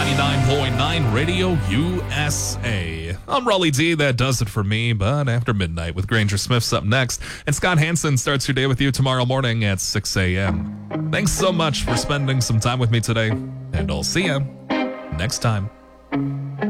99.9 Radio USA. I'm Raleigh D. That does it for me, but after midnight with Granger Smith's up next. And Scott Hansen starts your day with you tomorrow morning at 6 a.m. Thanks so much for spending some time with me today, and I'll see you next time.